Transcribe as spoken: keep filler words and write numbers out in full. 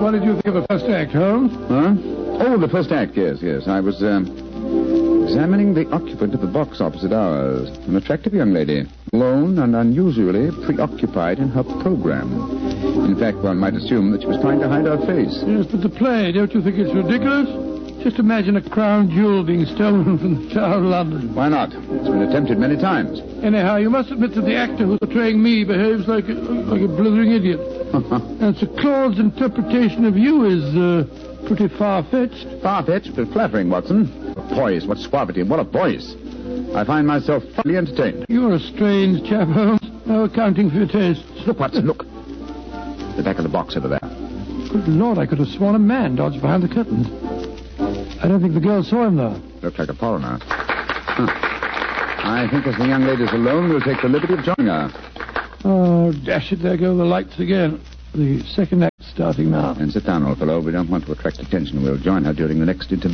What did you think of the first act, Holmes? Huh? Oh, the first act, yes, yes. I was um, examining the occupant of the box opposite ours. An attractive young lady, alone and unusually preoccupied in her program. In fact, one might assume that she was trying to hide her face. Yes, but the play, don't you think it's ridiculous? Just imagine a crown jewel being stolen from the Tower of London. Why not? It's been attempted many times. Anyhow, you must admit that the actor who's portraying me behaves like a, like a blithering idiot. And Sir Claude's interpretation of you is uh, pretty far-fetched. Far-fetched, but flattering, Watson. What poise, what suavity, what a voice. I find myself thoroughly entertained. You're a strange chap, Holmes. No accounting for your tastes. Look, Watson, look. The back of the box over there. Good Lord, I could have sworn a man dodged behind the curtains. I don't think the girl saw him, though. Looked like a foreigner. Huh. I think as the young lady's alone, we'll take the liberty of joining her. Oh, dash it, there go the lights again. The second act starting now. And sit down, old fellow. We don't want to attract attention. We'll join her during the next intermission.